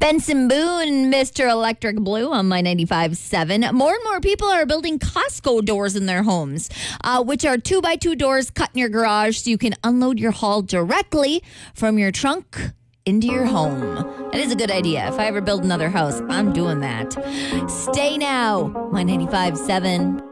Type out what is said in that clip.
Benson Boone, Mr. Electric Blue on my 95.7. More and more people are building Costco doors in their homes, which are 2x2 doors cut in your garage so you can unload your haul directly from your trunk into your home. It is a good idea. If I ever build another house, I'm doing that. Stay now, my 95.7.